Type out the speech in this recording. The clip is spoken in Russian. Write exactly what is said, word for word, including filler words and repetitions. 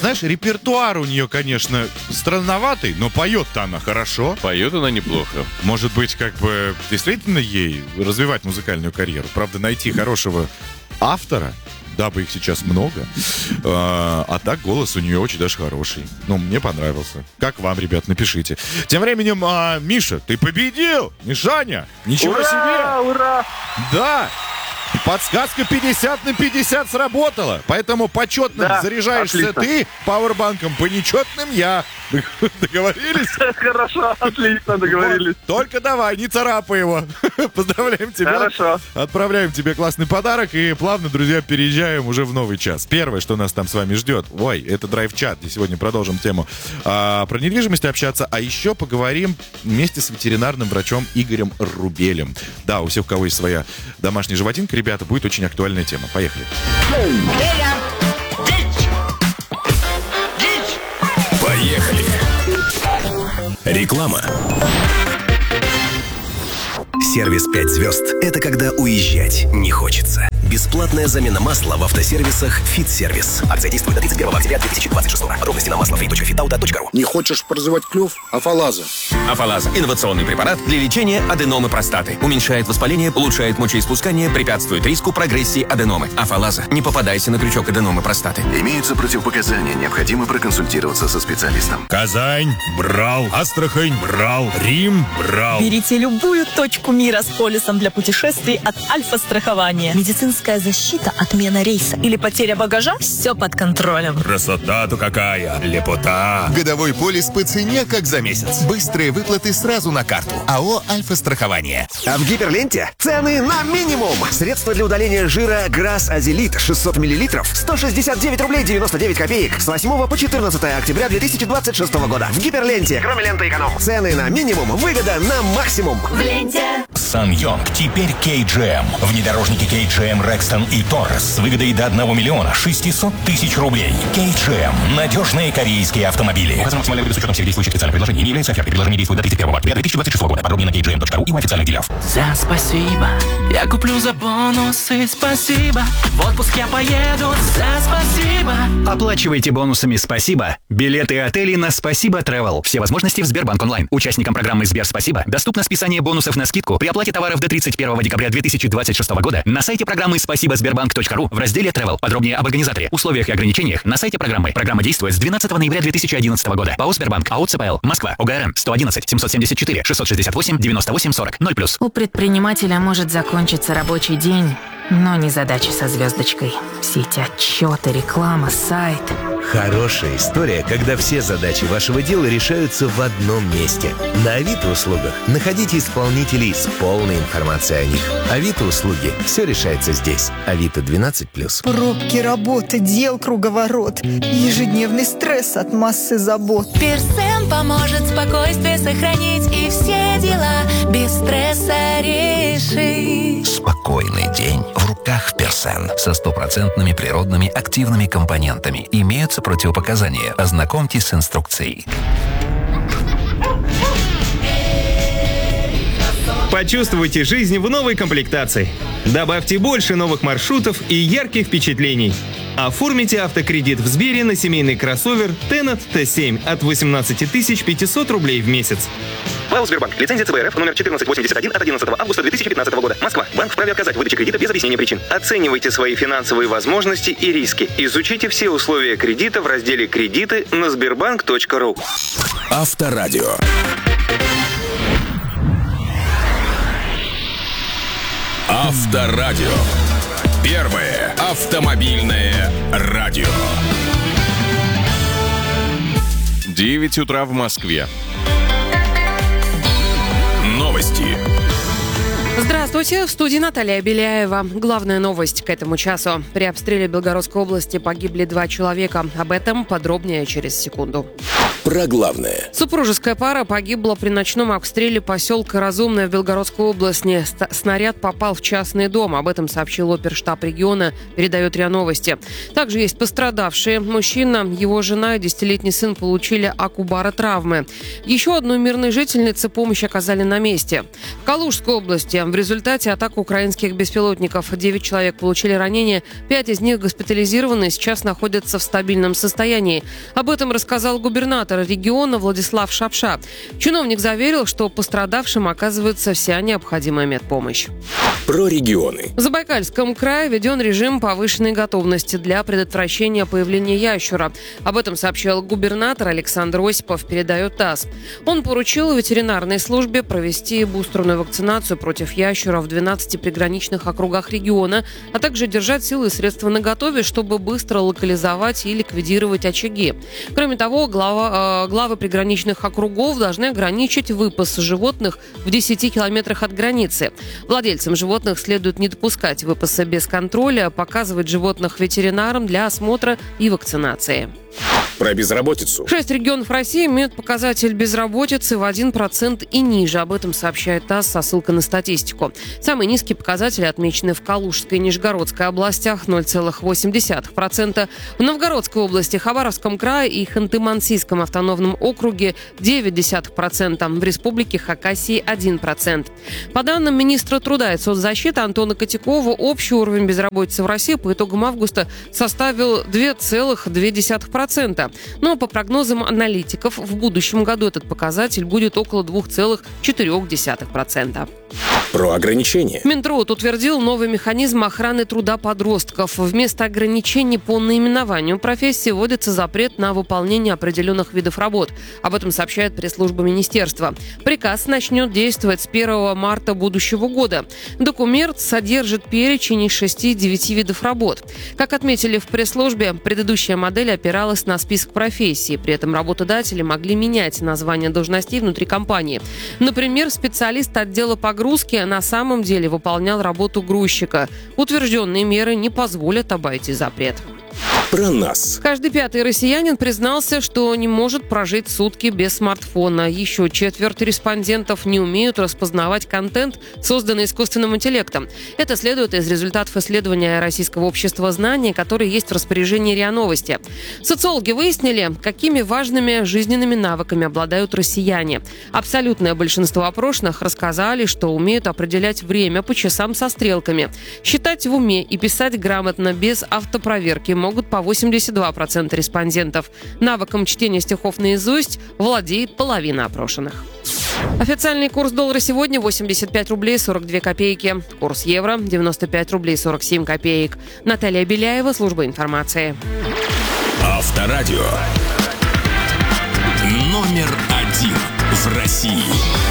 знаешь, репертуар у нее, конечно, странноватый, но поет-то она хорошо. Поет она неплохо. Может быть, как бы действительно ей развивать музыкальную карьеру. Правда, найти хорошего автора, дабы их сейчас много. А, а так голос у нее очень даже хороший. Ну, мне понравился. Как вам, ребят, напишите. Тем временем, а, Миша, ты победил! Мишаня! Ничего Ура! себе! Ура! Да! Подсказка пятьдесят на пятьдесят сработала. Поэтому почетным Да, заряжаешься отлично. ты пауэрбанком, по нечетным я. Договорились? Хорошо, отлично, договорились. Вот, только давай, не царапай его. Поздравляем тебя. Хорошо. Отправляем тебе классный подарок. И плавно, друзья, переезжаем уже в новый час. Первое, что нас там с вами ждет. Ой, это драйв-чат, где сегодня продолжим тему а, про недвижимость общаться. А еще поговорим вместе с ветеринарным врачом Игорем Рубелем. Да, у всех, у кого есть своя домашняя животинка, ребята, будет очень актуальная тема. Поехали. Поехали. Реклама. Сервис пять звезд – это когда уезжать не хочется. Бесплатная замена масла в автосервисах «Фит-сервис». Акция действует до тридцать первого октября две тысячи двадцать шестого. Подробности на масло точка фит точка фитауто точка ру. Не хочешь прозевать клюв? Афалаза. Афалаза – инновационный препарат для лечения аденомы простаты. Уменьшает воспаление, улучшает мочеиспускание, препятствует риску прогрессии аденомы. Афалаза. Не попадайся на крючок аденомы простаты. Имеются противопоказания. Необходимо проконсультироваться со специалистом. Казань – брал. Астрахань – брал. Рим – брал. Берите любую точку мира с полисом для путешествий от Альфа-страхования. Медицинская защита, отмена рейса или потеря багажа – все под контролем. Красота-то какая! Лепота! Годовой полис по цене, как за месяц. Быстрые выплаты сразу на карту. АО «Альфа-страхование». А в Гиперленте цены на минимум. Средства для удаления жира Грасс Азелит шестьсот миллилитров сто шестьдесят девять рублей девяносто девять копеек с восьмого по четырнадцатое октября две тысячи двадцать шестого года. В Гиперленте, кроме ленты эконом. Цены на минимум, выгода на максимум. В ленте. Сан-Йонг теперь кей джи эм. Внедорожники кей джи эм Рекстон и Торрес с выгодой до одного миллиона шестисот тысяч рублей. кей джи эм. Надежные корейские автомобили. Указано максимальная выгода с учетом всех действующих специальных предложений. Не является офертой. Предложение действует до тридцать первого октября две тысячи двадцать шестого года. Подробнее на кей джи эм точка ру и у официальных дилеров. За спасибо. Я куплю за бонусы. Спасибо. В отпуск я поеду. За спасибо. Оплачивайте бонусами «Спасибо» билеты и отели на «Спасибо Travel». Все возможности в Сбербанк онлайн. Участникам программы «Сбер Спасибо» доступно списание бонусов на скидку при оплате товаров до тридцать первого декабря две тысячи двадцать шестого года на сайте программы спасибо сбербанк точка ру в разделе Travel. Подробнее об организаторе, условиях и ограничениях на сайте программы. Программа действует с двенадцатого ноября две тысячи одиннадцатого года. ПАО Сбербанк, АО ЦПЛ, Москва, ОГРН сто одиннадцать семьсот семьдесят четыре шестьсот шестьдесят восемь девяносто восемь сорок ноль плюс. У предпринимателя может закончиться рабочий день, но не задача со звездочкой. Все эти отчеты, реклама, сайт. Хорошая история, когда все задачи вашего дела решаются в одном месте. На Авито услугах находите исполнителей с полной информацией о них. Авито услуги. Все решается здесь. Авито двенадцать плюс. Пробки, работа, дел круговорот. Ежедневный стресс от массы забот. Персен поможет спокойствие сохранить и все дела без стресса решить. Спокойный день в руках Персен со стопроцентными природными активными компонентами. Имеются противопоказания. Ознакомьтесь с инструкцией. Почувствуйте жизнь в новой комплектации. Добавьте больше новых маршрутов и ярких впечатлений. Оформите автокредит в Сбере на семейный кроссовер Tennet Т семь от восемнадцать тысяч пятьсот рублей в месяц. ПАО Сбербанк. Лицензия ЦБРФ номер четырнадцать восемьдесят один от одиннадцатого августа две тысячи пятнадцатого года. Москва. Банк вправе отказать в выдаче кредита без объяснения причин. Оценивайте свои финансовые возможности и риски. Изучите все условия кредита в разделе «Кредиты» на сбербанк точка ру. Авторадио. Авторадио. Первое автомобильное радио. девять утра в Москве. Новости. Здравствуйте, в студии Наталья Беляева. Главная новость к этому часу. При обстреле Белгородской области погибли два человека. Об этом подробнее через секунду. Про главное. Супружеская пара погибла при ночном обстреле поселка Разумное в Белгородской области. Снаряд попал в частный дом. Об этом сообщил оперштаб региона, передает РИА Новости. Также есть пострадавшие. Мужчина, его жена и десятилетний сын получили акубаротравмы. Еще одной мирной жительнице помощь оказали на месте. В Калужской области в результате атак украинских беспилотников девять человек получили ранения. Пять из них госпитализированы, сейчас находятся в стабильном состоянии. Об этом рассказал губернатор региона Владислав Шапша. Чиновник заверил, что пострадавшим оказывается вся необходимая медпомощь. Про регионы. В Забайкальском крае введен режим повышенной готовности для предотвращения появления ящура. Об этом сообщил губернатор Александр Осипов, передает ТАСС. Он поручил ветеринарной службе провести бустерную вакцинацию против ящура в двенадцати приграничных округах региона, а также держать силы и средства наготове, чтобы быстро локализовать и ликвидировать очаги. Кроме того, глава главы приграничных округов должны ограничить выпас животных в десяти километрах от границы. Владельцам животных следует не допускать выпаса без контроля, показывать животных ветеринарам для осмотра и вакцинации. Про безработицу. Шесть регионов России имеют показатель безработицы в один процент и ниже. Об этом сообщает ТАСС со ссылкой на статистику. Самые низкие показатели отмечены в Калужской и Нижегородской областях – ноль целых восемь десятых процента. В Новгородской области, Хабаровском крае и Ханты-Мансийском автономном округе – девять десятых процента. В республике Хакасии – один процент. По данным министра труда и соцзащиты Антона Котякова, общий уровень безработицы в России по итогам августа составил два целых две десятых процента. Но по прогнозам аналитиков, в будущем году этот показатель будет около два целых четыре десятых процента. Про ограничения. Минтруд утвердил новый механизм охраны труда подростков. Вместо ограничений по наименованию профессии вводится запрет на выполнение определенных видов работ. Об этом сообщает пресс-служба министерства. Приказ начнет действовать с первого марта будущего года. Документ содержит перечень из шести-девяти видов работ. Как отметили в пресс-службе, предыдущая модель опиралась на список профессий. При этом работодатели могли менять название должностей внутри компании. Например, специалист отдела погрузки на самом деле выполнял работу грузчика. Утвержденные меры не позволят обойти запрет. Про нас. Каждый пятый россиянин признался, что не может прожить сутки без смартфона. Еще четверть респондентов не умеют распознавать контент, созданный искусственным интеллектом. Это следует из результатов исследования Российского общества знаний, которое есть в распоряжении РИА Новости. Социологи выяснили, какими важными жизненными навыками обладают россияне. Абсолютное большинство опрошенных рассказали, что умеют определять время по часам со стрелками. Считать в уме и писать грамотно без автопроверки могут по восемьдесят два процента респондентов. Навыком чтения стихов наизусть владеет половина опрошенных. Официальный курс доллара сегодня восемьдесят пять рублей сорок две копейки. Курс евро девяносто пять рублей сорок семь копеек. Наталья Беляева, служба информации. Авторадио. Номер один в России.